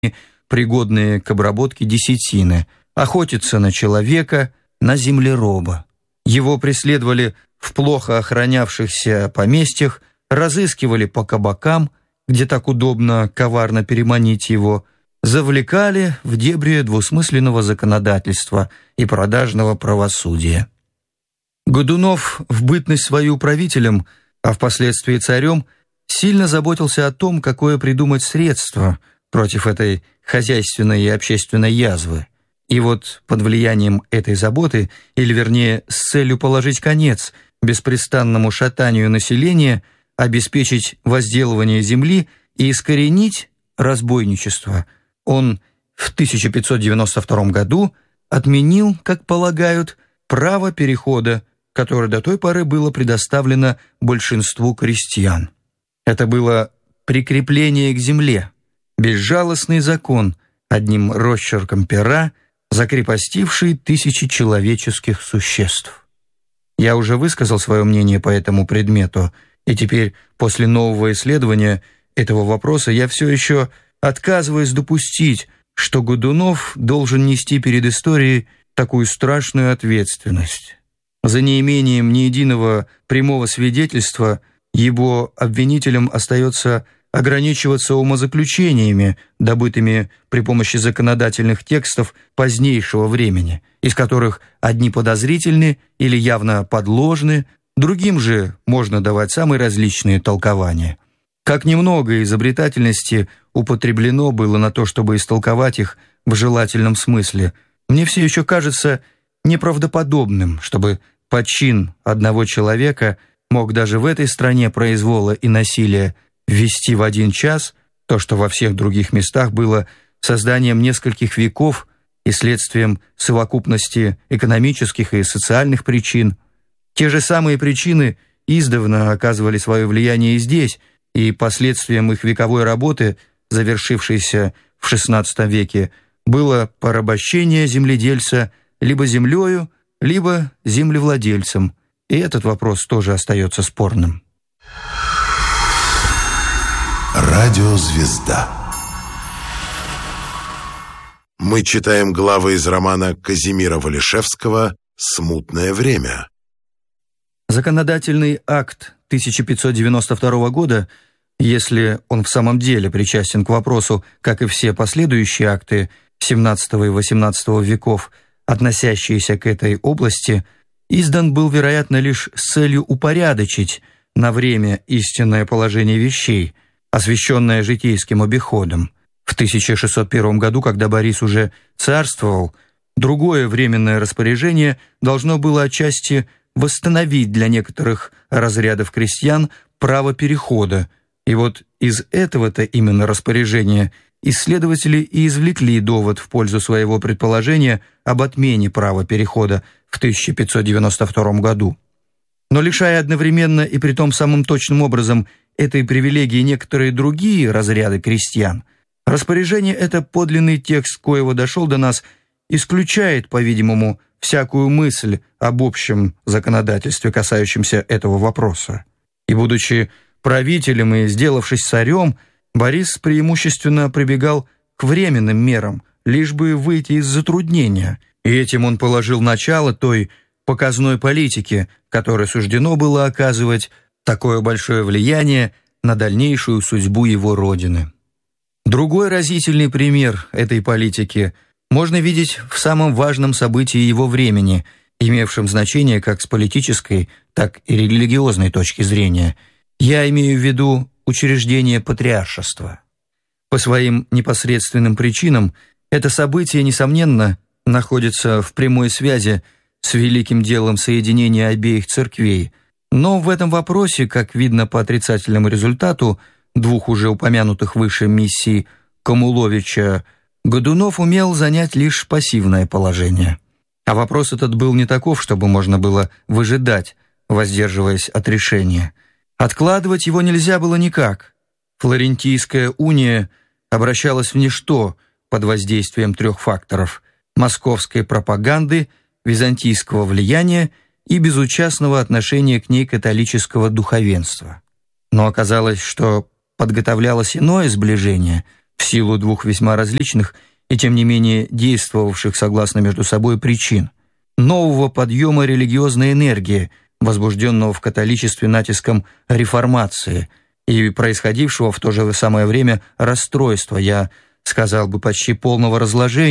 пригодные к обработке десятины, охотиться на человека, на землероба. Его преследовали в плохо охранявшихся поместьях, разыскивали по кабакам, где так удобно коварно переманить его, завлекали в дебри двусмысленного законодательства и продажного правосудия. Годунов в бытность свою правителем, а впоследствии царем, сильно заботился о том, какое придумать средство против этой хозяйственной и общественной язвы. И вот под влиянием этой заботы, или вернее с целью положить конец беспрестанному шатанию населения, обеспечить возделывание земли и искоренить разбойничество, он в 1592 году отменил, как полагают, право перехода, которое до той поры было предоставлено большинству крестьян. Это было прикрепление к земле, безжалостный закон, одним росчерком пера, закрепостивший тысячи человеческих существ. Я уже высказал свое мнение по этому предмету, и теперь, после нового исследования этого вопроса, я все еще отказываюсь допустить, что Годунов должен нести перед историей такую страшную ответственность. За неимением ни единого прямого свидетельства его обвинителям остается ограничиваться умозаключениями, добытыми при помощи законодательных текстов позднейшего времени, из которых одни подозрительны или явно подложны, другим же можно давать самые различные толкования. Как немного изобретательности употреблено было на то, чтобы истолковать их в желательном смысле, мне все еще кажется неправдоподобным, чтобы почин одного человека мог даже в этой стране произвола и насилия ввести в один час то, что во всех других местах было созданием нескольких веков и следствием совокупности экономических и социальных причин. Те же самые причины издавна оказывали свое влияние и здесь, и последствием их вековой работы, завершившейся в XVI веке, было порабощение земледельца либо землею, либо землевладельцем, и этот вопрос тоже остается спорным. Радиозвезда. Мы читаем главы из романа Казимира Валишевского «Смутное время». Законодательный акт 1592 года, если он в самом деле причастен к вопросу, как и все последующие акты XVII и XVIII веков, относящиеся к этой области, издан был, вероятно, лишь с целью упорядочить на время истинное положение вещей, освященное житейским обиходом. В 1601 году, когда Борис уже царствовал, другое временное распоряжение должно было отчасти восстановить для некоторых разрядов крестьян право перехода. И вот из этого-то именно распоряжения исследователи и извлекли довод в пользу своего предположения об отмене права перехода в 1592 году. Но лишая одновременно и притом самым точным образом этой привилегии некоторые другие разряды крестьян, распоряжение это, подлинный текст коего дошел до нас, исключает, по-видимому, всякую мысль об общем законодательстве, касающемся этого вопроса. И, будучи правителем и сделавшись царем, Борис преимущественно прибегал к временным мерам, лишь бы выйти из затруднения, и этим он положил начало той показной политике, которой суждено было оказывать такое большое влияние на дальнейшую судьбу его родины. Другой разительный пример этой политики можно видеть в самом важном событии его времени, имевшем значение как с политической, так и религиозной точки зрения. Я имею в виду учреждение патриаршества. По своим непосредственным причинам это событие, несомненно, находится в прямой связи с великим делом соединения обеих церквей, но в этом вопросе, как видно по отрицательному результату двух уже упомянутых выше миссий Камуловича, Годунов умел занять лишь пассивное положение. А вопрос этот был не таков, чтобы можно было выжидать, воздерживаясь от решения. Откладывать его нельзя было никак. Флорентийская уния обращалась в ничто под воздействием трех факторов: московской пропаганды, византийского влияния и безучастного отношения к ней католического духовенства. Но оказалось, что подготовлялось иное сближение, в силу двух весьма различных и тем не менее действовавших согласно между собой причин: нового подъема религиозной энергии, возбужденного в католичестве натиском реформации, и происходившего в то же самое время расстройства, я сказал бы почти полного разложения